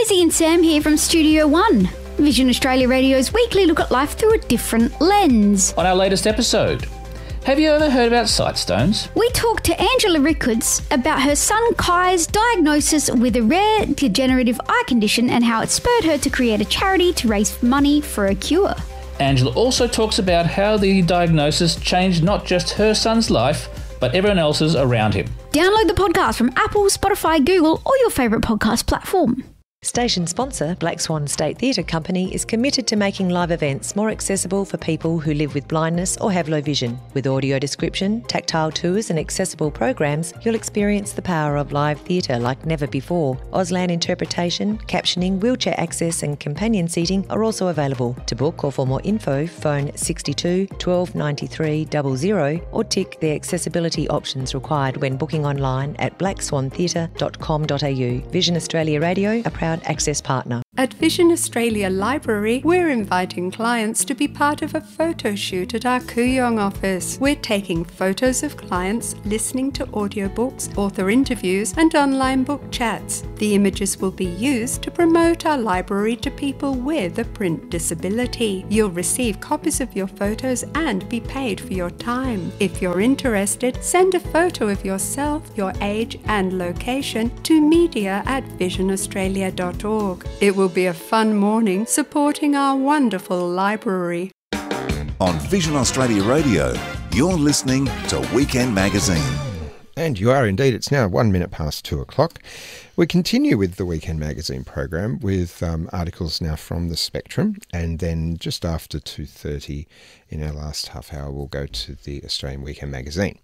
Lizzie and Sam here from Studio One, Vision Australia Radio's weekly look at life through a different lens. On our latest episode, have you ever heard about sight stones? We talked to Angela Rickards about her son Kai's diagnosis with a rare degenerative eye condition and how it spurred her to create a charity to raise money for a cure. Angela also talks about how the diagnosis changed not just her son's life, but everyone else's around him. Download the podcast from Apple, Spotify, Google, or your favourite podcast platform. Station sponsor Black Swan State Theatre Company is committed to making live events more accessible for people who live with blindness or have low vision. With audio description, tactile tours and accessible programs, you'll experience the power of live theatre like never before. Auslan interpretation, captioning, wheelchair access and companion seating are also available. To book or for more info, phone 62 12 93 00 or tick the accessibility options required when booking online at blackswantheatre.com.au. Vision Australia Radio, a proud Access partner. At Vision Australia Library, we're inviting clients to be part of a photo shoot at our Kooyong office. We're taking photos of clients, listening to audiobooks, author interviews, and online book chats. The images will be used to promote our library to people with a print disability. You'll receive copies of your photos and be paid for your time. If you're interested, send a photo of yourself, your age, and location to media@visionaustralia.org. It will be a fun morning supporting our wonderful library. On Vision Australia Radio, you're listening to Weekend Magazine. And you are indeed. It's now 1 minute past 2 o'clock. We continue with the Weekend Magazine program with articles now from the Spectrum, and then just after 2:30 in our last half hour we'll go to the Australian Weekend Magazine.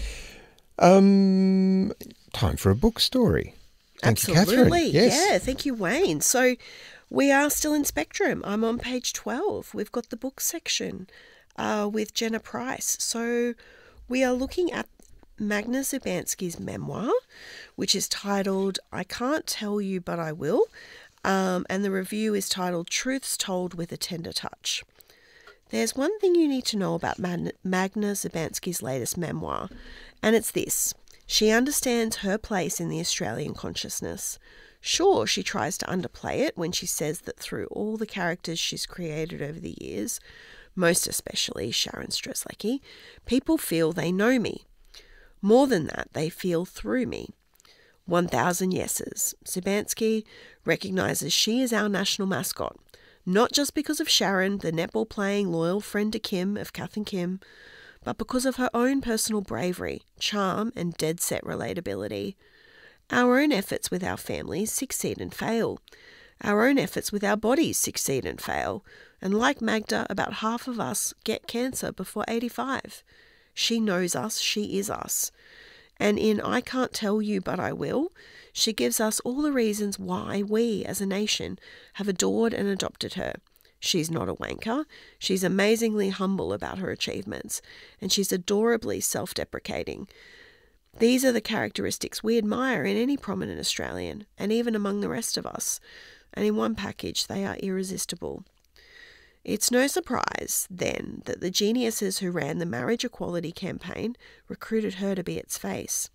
Time for a book story. Thank you, Absolutely. Catherine. Yes. Yeah, thank you, Wayne. So we are still in Spectrum. I'm on page 12. We've got the book section with Jenna Price. So we are looking at Magda Szubanski's memoir, which is titled I Can't Tell You But I Will, and the review is titled Truths Told with a Tender Touch. There's one thing you need to know about Magda Szubanski's latest memoir, and it's this. She understands her place in the Australian consciousness. Sure, she tries to underplay it when she says that through all the characters she's created over the years, most especially Sharon Strzelecki, people feel they know me. More than that, they feel through me. 1,000 yeses. Szubanski recognises she is our national mascot, not just because of Sharon, the netball-playing loyal friend to Kim of Kath and Kim, but because of her own personal bravery, charm, and dead-set relatability. Our own efforts with our families succeed and fail. Our own efforts with our bodies succeed and fail. And like Magda, about half of us get cancer before 85. She knows us, she is us. And in I Can't Tell You But I Will, she gives us all the reasons why we, as a nation, have adored and adopted her. She's not a wanker, she's amazingly humble about her achievements, and she's adorably self-deprecating. These are the characteristics we admire in any prominent Australian, and even among the rest of us, and in one package they are irresistible. It's no surprise, then, that the geniuses who ran the marriage equality campaign recruited her to be its face.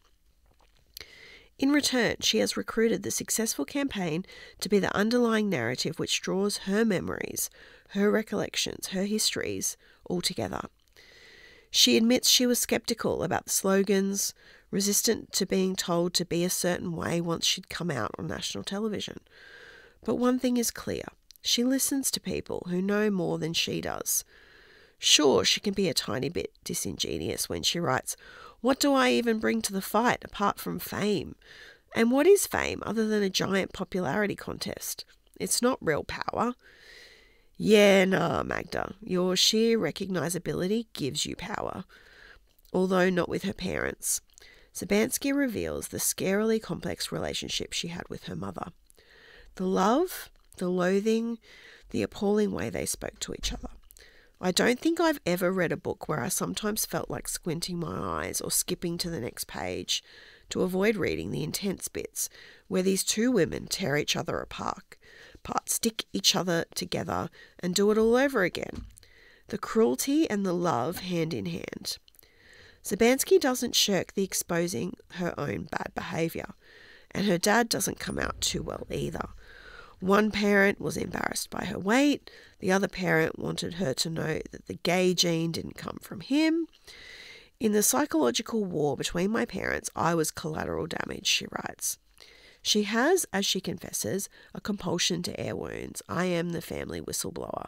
In return, she has recruited the successful campaign to be the underlying narrative which draws her memories, her recollections, her histories all together. She admits she was sceptical about the slogans, resistant to being told to be a certain way once she'd come out on national television. But one thing is clear. She listens to people who know more than she does. Sure, she can be a tiny bit disingenuous when she writes, "What do I even bring to the fight apart from fame? And what is fame other than a giant popularity contest? It's not real power." Yeah, nah, Magda, your sheer recognisability gives you power. Although not with her parents. Szubanski reveals the scarily complex relationship she had with her mother. The love, the loathing, the appalling way they spoke to each other. I don't think I've ever read a book where I sometimes felt like squinting my eyes or skipping to the next page to avoid reading the intense bits where these two women tear each other apart, stick each other together and do it all over again. The cruelty and the love hand in hand. Szubanski doesn't shirk the exposing her own bad behaviour, and her dad doesn't come out too well either. One parent was embarrassed by her weight. The other parent wanted her to know that the gay gene didn't come from him. In the psychological war between my parents, I was collateral damage, she writes. She has, as she confesses, a compulsion to air wounds. I am the family whistleblower.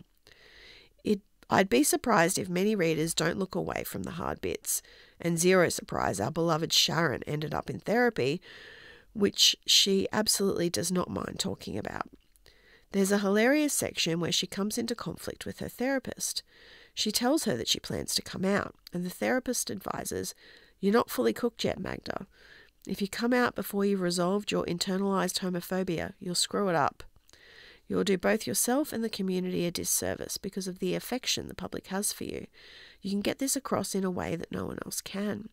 I'd be surprised if many readers don't look away from the hard bits. And zero surprise, our beloved Sharon ended up in therapy, which she absolutely does not mind talking about. There's a hilarious section where she comes into conflict with her therapist. She tells her that she plans to come out, and the therapist advises, "You're not fully cooked yet, Magda. If you come out before you've resolved your internalized homophobia, you'll screw it up. You'll do both yourself and the community a disservice because of the affection the public has for you. You can get this across in a way that no one else can."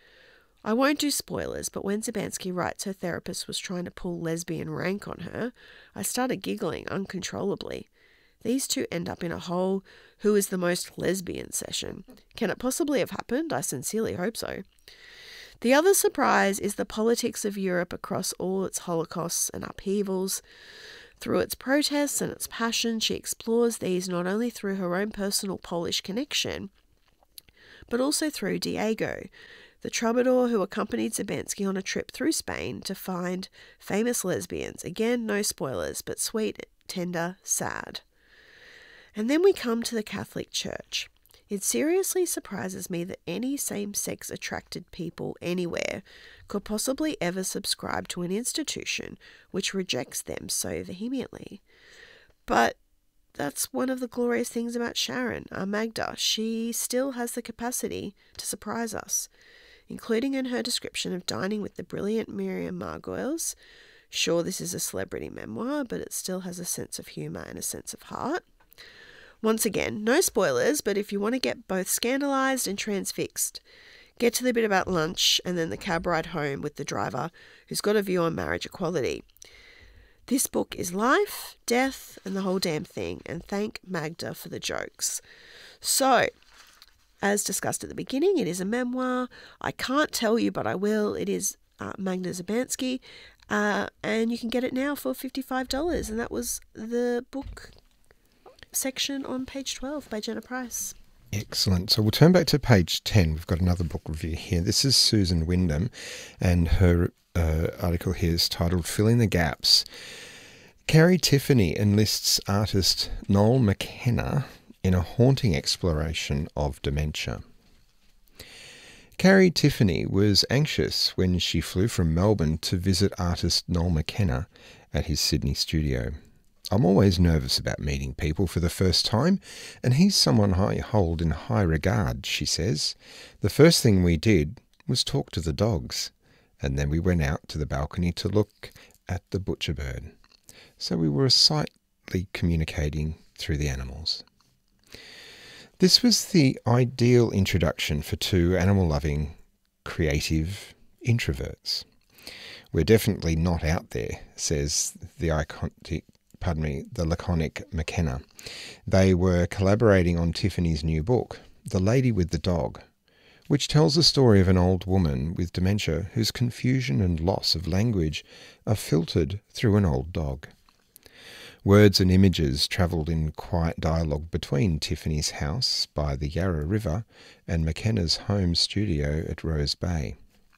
I won't do spoilers, but when Szymanski writes her therapist was trying to pull lesbian rank on her, I started giggling uncontrollably. These two end up in a whole "who is the most lesbian" session. Can it possibly have happened? I sincerely hope so. The other surprise is the politics of Europe across all its holocausts and upheavals. Through its protests and its passion, she explores these not only through her own personal Polish connection, but also through Diego, the troubadour who accompanied Szymanski on a trip through Spain to find famous lesbians. Again, no spoilers, but sweet, tender, sad. And then we come to the Catholic Church. It seriously surprises me that any same-sex attracted people anywhere could possibly ever subscribe to an institution which rejects them so vehemently. But that's one of the glorious things about Sharon, our Magda. She still has the capacity to surprise us, including in her description of dining with the brilliant Miriam Margolyes. Sure, this is a celebrity memoir, but it still has a sense of humour and a sense of heart. Once again, no spoilers, but if you want to get both scandalised and transfixed, get to the bit about lunch and then the cab ride home with the driver who's got a view on marriage equality. This book is life, death, and the whole damn thing, and thank Magda for the jokes. So, as discussed at the beginning, it is a memoir. I can't tell you, but I will. It is Magda Szymanski, and you can get it now for $55, and that was the book section on page 12 by Jenna Price. Excellent. So we'll turn back to page 10. We've got another book review here. This is Susan Wyndham, and her article here is titled "Filling the Gaps." Carrie Tiffany enlists artist Noel McKenna in a haunting exploration of dementia. Carrie Tiffany was anxious when she flew from Melbourne to visit artist Noel McKenna at his Sydney studio. "I'm always nervous about meeting people for the first time, and he's someone I hold in high regard," she says. "The first thing we did was talk to the dogs, and then we went out to the balcony to look at the butcher bird. So we were silently communicating through the animals." This was the ideal introduction for two animal-loving, creative introverts. "We're definitely not out there," says the laconic McKenna. They were collaborating on Tiffany's new book, The Lady with the Dog, which tells the story of an old woman with dementia whose confusion and loss of language are filtered through an old dog. Words and images travelled in quiet dialogue between Tiffany's house by the Yarra River and McKenna's home studio at Rose Bay.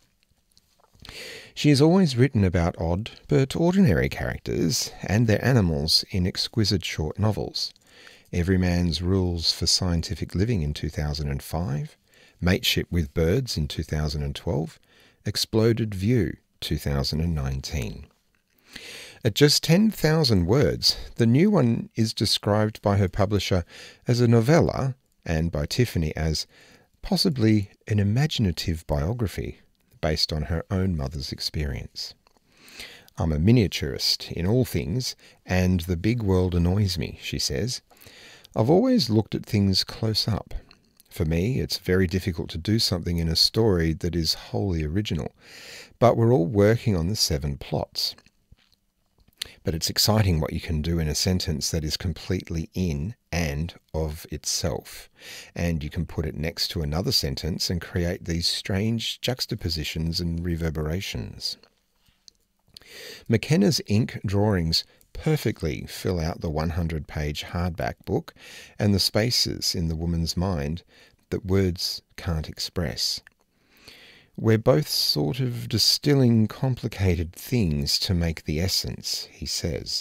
She has always written about odd but ordinary characters and their animals in exquisite short novels. Everyman's Rules for Scientific Living in 2005, Mateship with Birds in 2012, Exploded View 2019. At just 10,000 words, the new one is described by her publisher as a novella and by Tiffany as possibly an imaginative biography based on her own mother's experience. "I'm a miniaturist in all things, and the big world annoys me," she says. "I've always looked at things close up. For me, it's very difficult to do something in a story that is wholly original, but we're all working on the 7 plots. But it's exciting what you can do in a sentence that is completely in and of itself, and you can put it next to another sentence and create these strange juxtapositions and reverberations." McKenna's ink drawings perfectly fill out the 100-page hardback book and the spaces in the woman's mind that words can't express. We're both sort of distilling complicated things to make the essence, he says.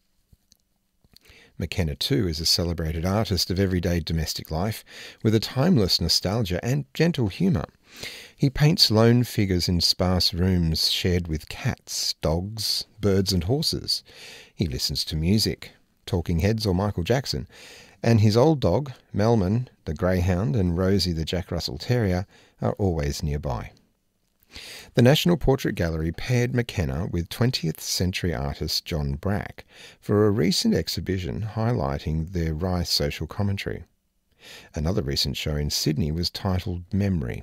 McKenna, too, is a celebrated artist of everyday domestic life with a timeless nostalgia and gentle humour. He paints lone figures in sparse rooms shared with cats, dogs, birds and horses. He listens to music, Talking Heads or Michael Jackson, and his old dog, Melman, the greyhound, and Rosie, the Jack Russell Terrier, are always nearby. The National Portrait Gallery paired McKenna with 20th century artist John Brack for a recent exhibition highlighting their wry social commentary. Another recent show in Sydney was titled Memory.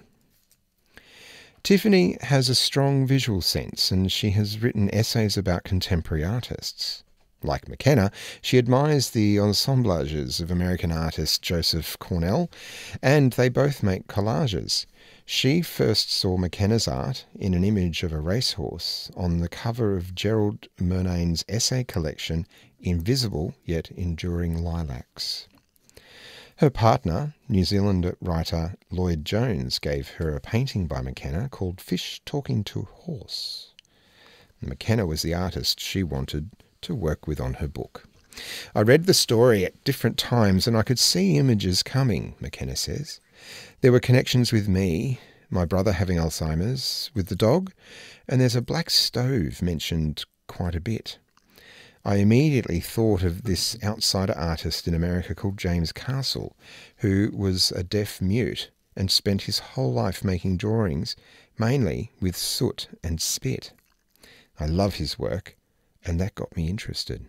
Tiffany has a strong visual sense, and she has written essays about contemporary artists. Like McKenna, she admires the ensemblages of American artist Joseph Cornell, and they both make collages. She first saw McKenna's art in an image of a racehorse on the cover of Gerald Murnane's essay collection Invisible Yet Enduring Lilacs. Her partner, New Zealand writer Lloyd Jones, gave her a painting by McKenna called Fish Talking to a Horse. McKenna was the artist she wanted to work with on her book. I read the story at different times and I could see images coming, McKenna says. There were connections with me, my brother having Alzheimer's, with the dog, and there's a black stove mentioned quite a bit. I immediately thought of this outsider artist in America called James Castle, who was a deaf mute and spent his whole life making drawings, mainly with soot and spit. I love his work, and that got me interested.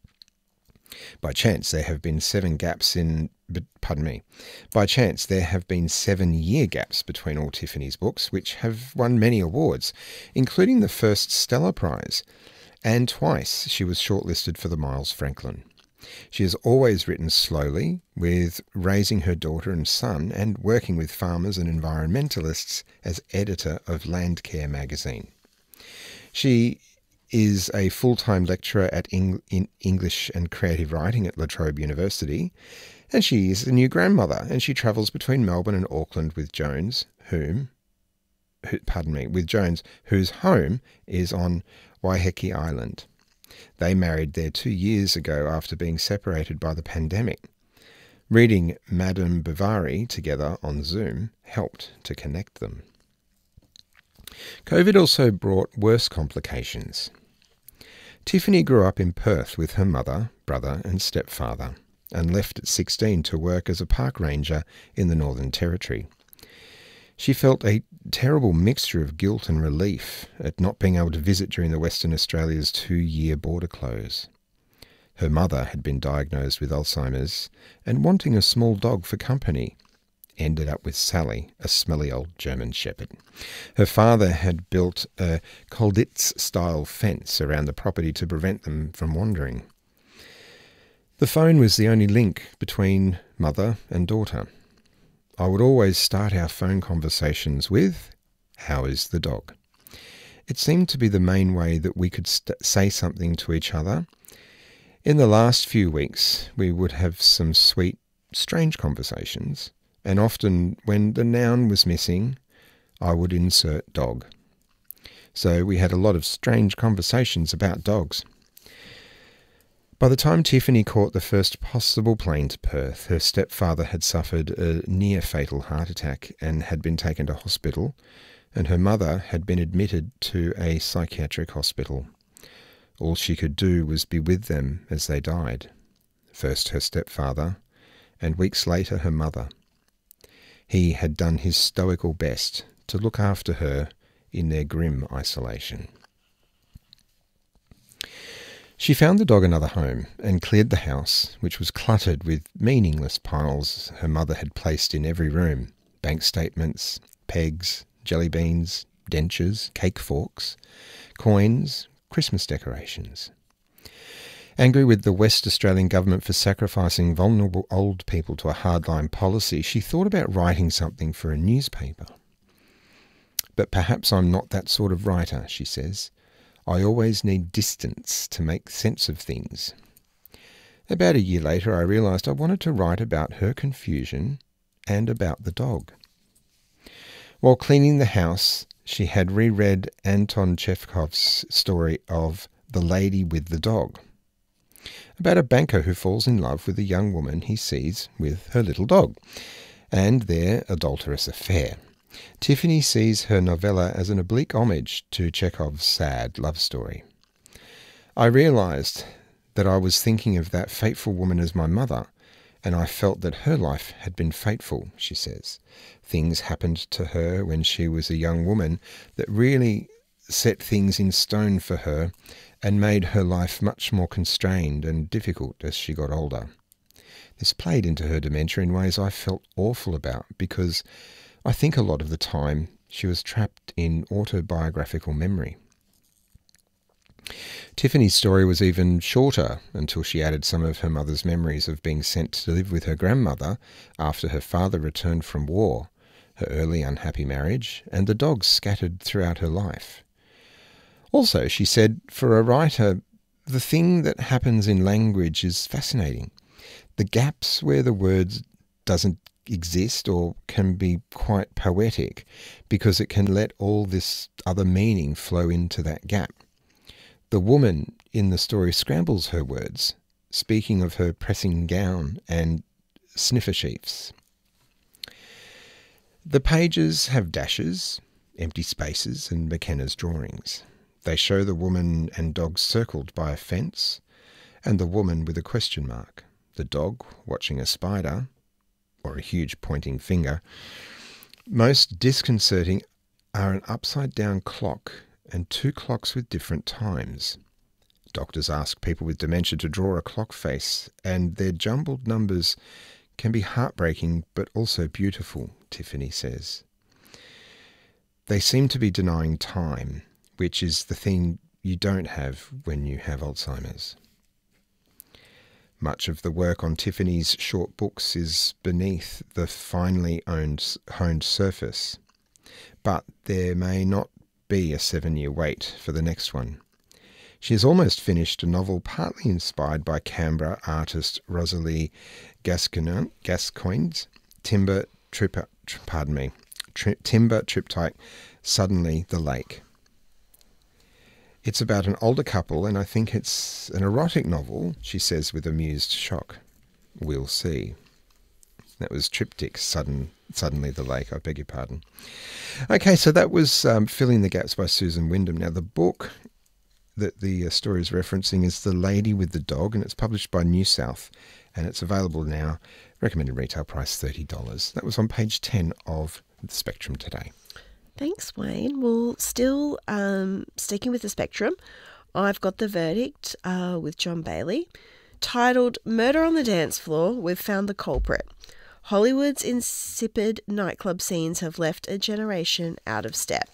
By chance, there have been 7 7-year gaps between all Tiffany's books, which have won many awards, including the first Stella Prize, and twice she was shortlisted for the Miles Franklin. She has always written slowly, with raising her daughter and son and working with farmers and environmentalists as editor of Landcare magazine. She is a full-time lecturer in English and creative writing at La Trobe University, and she is a new grandmother, and she travels between Melbourne and Auckland with Jones, whose home is on Waiheke Island. They married there 2 years ago after being separated by the pandemic. Reading Madame Bovary together on Zoom helped to connect them. COVID also brought worse complications. Tiffany grew up in Perth with her mother, brother and stepfather, and left at 16 to work as a park ranger in the Northern Territory. She felt a terrible mixture of guilt and relief at not being able to visit during the Western Australia's 2-year border close. Her mother had been diagnosed with Alzheimer's, and wanting a small dog for company, ended up with Sally, a smelly old German shepherd. Her father had built a Kolditz-style fence around the property to prevent them from wandering. The phone was the only link between mother and daughter. I would always start our phone conversations with, "How is the dog?" It seemed to be the main way that we could say something to each other. In the last few weeks, we would have some sweet, strange conversations, and often when the noun was missing, I would insert dog. So we had a lot of strange conversations about dogs. By the time Tiffany caught the first possible plane to Perth, her stepfather had suffered a near-fatal heart attack and had been taken to hospital, and her mother had been admitted to a psychiatric hospital. All she could do was be with them as they died. First her stepfather, and weeks later her mother. He had done his stoical best to look after her in their grim isolation. She found the dog another home and cleared the house, which was cluttered with meaningless piles her mother had placed in every room: bank statements, pegs, jelly beans, dentures, cake forks, coins, Christmas decorations. Angry with the West Australian government for sacrificing vulnerable old people to a hardline policy, she thought about writing something for a newspaper. But perhaps I'm not that sort of writer, she says. I always need distance to make sense of things. About a year later, I realised I wanted to write about her confusion and about the dog. While cleaning the house, she had reread Anton Chekhov's story of The Lady with the Dog, about a banker who falls in love with a young woman he sees with her little dog, and their adulterous affair. Tiffany sees her novella as an oblique homage to Chekhov's sad love story. I realised that I was thinking of that fateful woman as my mother, and I felt that her life had been fateful, she says. Things happened to her when she was a young woman that really set things in stone for her and made her life much more constrained and difficult as she got older. This played into her dementia in ways I felt awful about, because I think a lot of the time she was trapped in autobiographical memory. Tiffany's story was even shorter until she added some of her mother's memories of being sent to live with her grandmother after her father returned from war, her early unhappy marriage, and the dogs scattered throughout her life. Also, she said, for a writer, the thing that happens in language is fascinating. The gaps where the words doesn't exist or can be quite poetic because it can let all this other meaning flow into that gap. The woman in the story scrambles her words, speaking of her pressing gown and sniffer sheaths. The pages have dashes, empty spaces, and McKenna's drawings. They show the woman and dog circled by a fence, and the woman with a question mark, the dog watching a spider, or a huge pointing finger. Most disconcerting are an upside-down clock and two clocks with different times. Doctors ask people with dementia to draw a clock face, and their jumbled numbers can be heartbreaking but also beautiful, Tiffany says. They seem to be denying time, which is the thing you don't have when you have Alzheimer's. Much of the work on Tiffany's short books is beneath the finely honed surface, but there may not be a 7-year wait for the next one. She has almost finished a novel partly inspired by Canberra artist Rosalie Gascoigne's timber triptych, Suddenly the Lake. It's about an older couple, and I think it's an erotic novel, she says with amused shock. We'll see. That was Triptych, Suddenly the Lake, I beg your pardon. Okay, so that was Filling the Gaps by Susan Wyndham. Now, the book that the story is referencing is The Lady with the Dog, and it's published by New South, and it's available now. Recommended retail price $30. That was on page 10 of The Spectrum today. Thanks, Wayne. Well, still sticking with The Spectrum, I've got The Verdict with John Bailey, titled Murder on the Dance Floor, We've Found the Culprit. Hollywood's insipid nightclub scenes have left a generation out of step.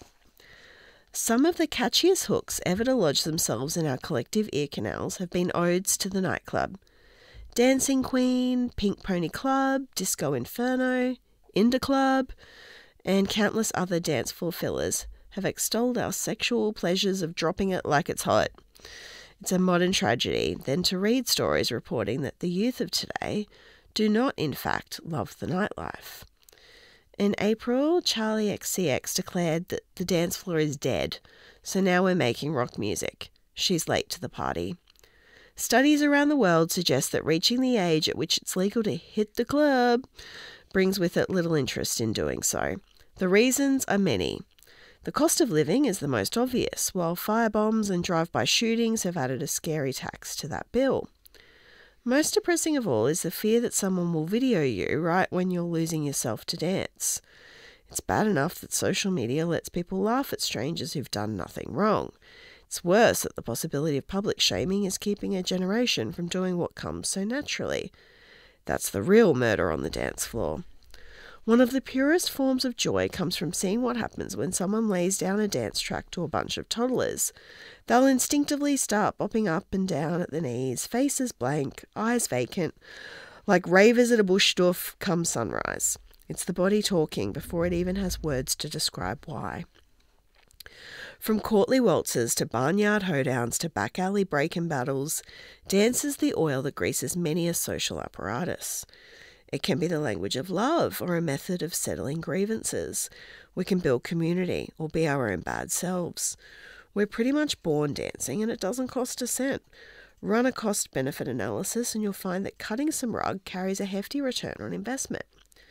Some of the catchiest hooks ever to lodge themselves in our collective ear canals have been odes to the nightclub. Dancing Queen, Pink Pony Club, Disco Inferno, Inda Club, and countless other dance floor fillers have extolled our sexual pleasures of dropping it like it's hot. It's a modern tragedy then to read stories reporting that the youth of today do not, in fact, love the nightlife. In April, Charlie XCX declared that the dance floor is dead, so now we're making rock music. She's late to the party. Studies around the world suggest that reaching the age at which it's legal to hit the club brings with it little interest in doing so. The reasons are many. The cost of living is the most obvious, while firebombs and drive-by shootings have added a scary tax to that bill. Most depressing of all is the fear that someone will video you right when you're losing yourself to dance. It's bad enough that social media lets people laugh at strangers who've done nothing wrong. It's worse that the possibility of public shaming is keeping a generation from doing what comes so naturally. That's the real murder on the dance floor. One of the purest forms of joy comes from seeing what happens when someone lays down a dance track to a bunch of toddlers. They'll instinctively start bopping up and down at the knees, faces blank, eyes vacant, like ravers at a bush doof come sunrise. It's the body talking before it even has words to describe why. From courtly waltzes to barnyard hoedowns to back alley break-in battles, dance is the oil that greases many a social apparatus. It can be the language of love or a method of settling grievances. We can build community or be our own bad selves. We're pretty much born dancing and it doesn't cost a cent. Run a cost-benefit analysis and you'll find that cutting some rug carries a hefty return on investment.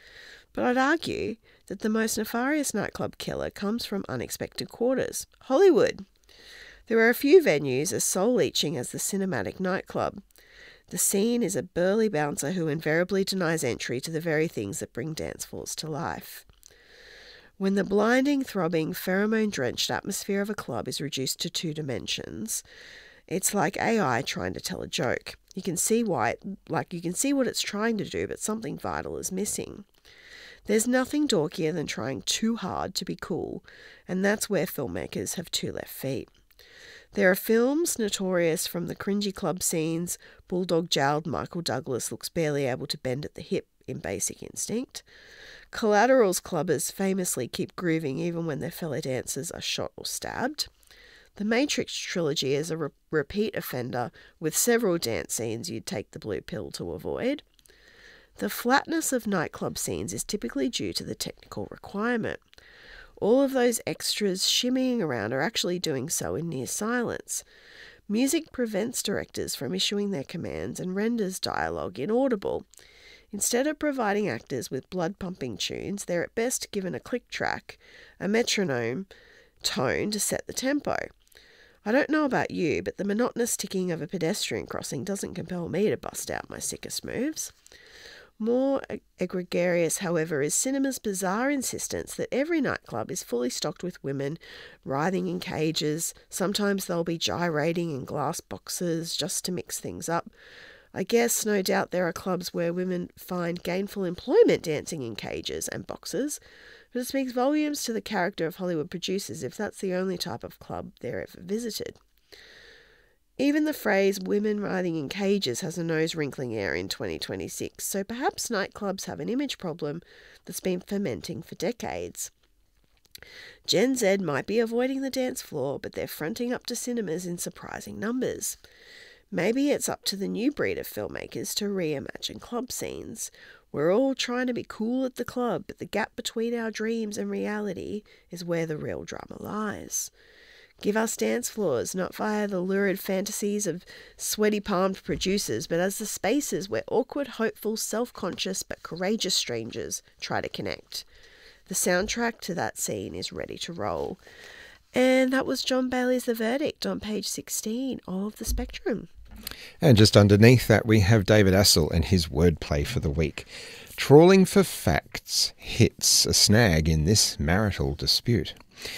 But I'd argue that the most nefarious nightclub killer comes from unexpected quarters, Hollywood. There are a few venues as soul-leeching as the cinematic nightclub. The scene is a burly bouncer who invariably denies entry to the very things that bring dance floors to life. When the blinding, throbbing, pheromone-drenched atmosphere of a club is reduced to 2 dimensions, it's like AI trying to tell a joke. You can see what it's trying to do, but something vital is missing. There's nothing dorkier than trying too hard to be cool, and that's where filmmakers have 2 left feet. There are films notorious from the cringy club scenes. Bulldog-jowled Michael Douglas looks barely able to bend at the hip in Basic Instinct. Collateral's clubbers famously keep grooving even when their fellow dancers are shot or stabbed. The Matrix trilogy is a repeat offender with several dance scenes you'd take the blue pill to avoid. The flatness of nightclub scenes is typically due to the technical requirement. All of those extras shimmying around are actually doing so in near silence. Music prevents directors from issuing their commands and renders dialogue inaudible. Instead of providing actors with blood-pumping tunes, they're at best given a click track, a metronome tone to set the tempo. I don't know about you, but the monotonous ticking of a pedestrian crossing doesn't compel me to bust out my sickest moves. More egregious, however, is cinema's bizarre insistence that every nightclub is fully stocked with women writhing in cages. Sometimes they'll be gyrating in glass boxes just to mix things up. I guess no doubt there are clubs where women find gainful employment dancing in cages and boxes, but it speaks volumes to the character of Hollywood producers if that's the only type of club they're ever visited. Even the phrase women writhing in cages has a nose-wrinkling air in 2026, so perhaps nightclubs have an image problem that's been fermenting for decades. Gen Z might be avoiding the dance floor, but they're fronting up to cinemas in surprising numbers. Maybe it's up to the new breed of filmmakers to reimagine club scenes. We're all trying to be cool at the club, but the gap between our dreams and reality is where the real drama lies. Give us dance floors, not via the lurid fantasies of sweaty-palmed producers, but as the spaces where awkward, hopeful, self-conscious but courageous strangers try to connect. The soundtrack to that scene is ready to roll. And that was John Bailey's The Verdict on page 16 of The Spectrum. And just underneath that, we have David Assel and his wordplay for the week. Trawling for facts hits a snag in this marital dispute.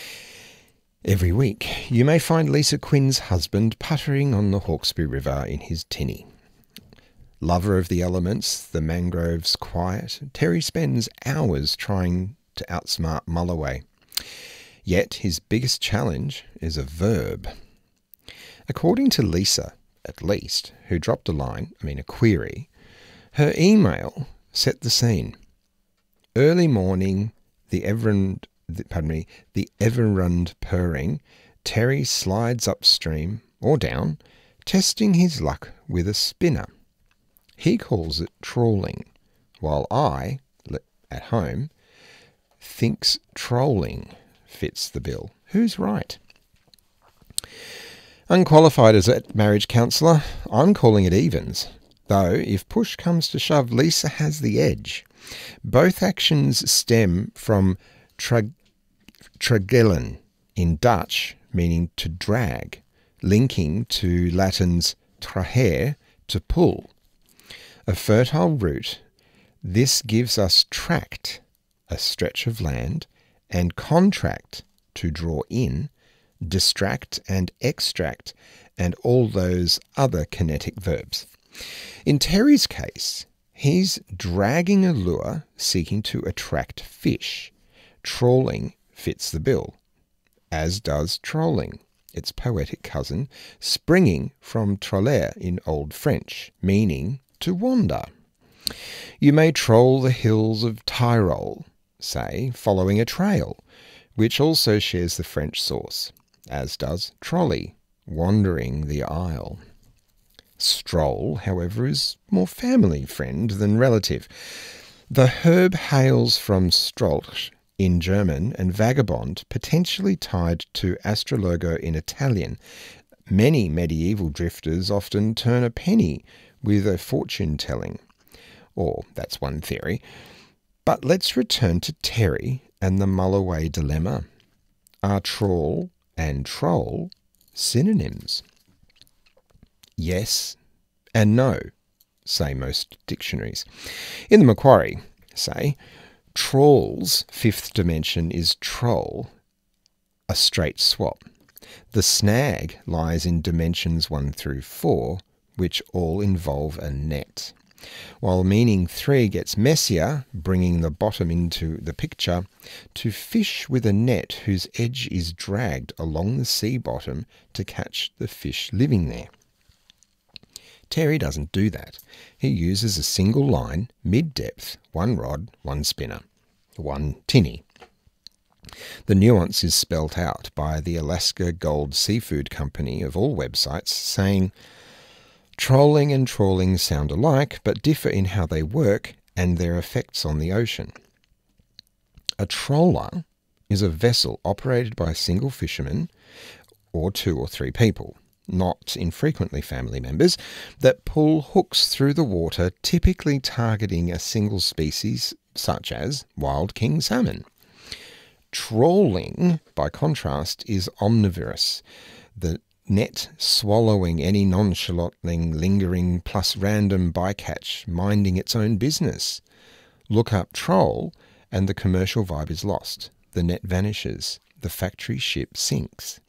Every week, you may find Lisa Quinn's husband puttering on the Hawkesbury River in his tinny. Lover of the elements, the mangroves quiet, Terry spends hours trying to outsmart Mulloway. Yet his biggest challenge is a verb. According to Lisa, at least, who dropped a query, her email set the scene. Early morning, the Everund purring, Terry slides upstream, or down, testing his luck with a spinner. He calls it trawling, while I, at home, thinks trolling fits the bill. Who's right? Unqualified as a marriage counsellor, I'm calling it evens. Though, if push comes to shove, Lisa has the edge. Both actions stem from tragellen in Dutch, meaning to drag, linking to Latin's trahere, to pull. A fertile root, this gives us tract, a stretch of land, and contract, to draw in, distract and extract, and all those other kinetic verbs. In Terry's case, he's dragging a lure seeking to attract fish. Trawling fits the bill, as does trolling, its poetic cousin, springing from troller in Old French, meaning to wander. You may troll the hills of Tyrol, say, following a trail, which also shares the French source. as does trolley, wandering the aisle. Stroll, however, is more family friend than relative. The herb hails from Strolch in German and vagabond, potentially tied to astrologo in Italian. Many medieval drifters often turn a penny with a fortune-telling. Or that's one theory. But let's return to Terry and the Mulloway dilemma. Are trawl and troll synonyms? Yes and no, say most dictionaries. In the Macquarie, say, trawl's fifth dimension is troll, a straight swap. The snag lies in dimensions 1 through 4, which all involve a net. While meaning 3 gets messier, bringing the bottom into the picture, to fish with a net whose edge is dragged along the sea bottom to catch the fish living there. Terry doesn't do that. He uses a single line, mid-depth, 1 rod, 1 spinner, 1 tinny. The nuance is spelt out by the Alaska Gold Seafood Company of all websites, saying, trolling and trawling sound alike, but differ in how they work and their effects on the ocean. A troller is a vessel operated by a single fisherman or 2 or 3 people, not infrequently family members, that pull hooks through the water, typically targeting a single species such as wild king salmon. Trawling, by contrast, is omnivorous, the net swallowing any nonchalantly lingering plus random bycatch, minding its own business. Look up troll and the commercial vibe is lost. The net vanishes. The factory ship sinks.